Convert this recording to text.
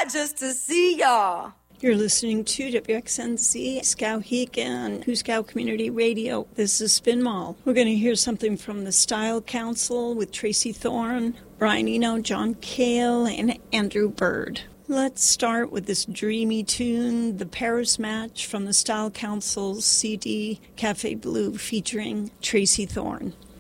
just to see y'all. You're listening to WXNC Skowhegan and Huskow Community Radio. This is Spin Mall. We're going to hear something from the Style Council with Tracy Thorn, Brian Eno, John Cale, and Andrew Bird. Let's start with this dreamy tune, The Paris Match from the Style Council's CD Cafe Blue featuring Tracy Thorn.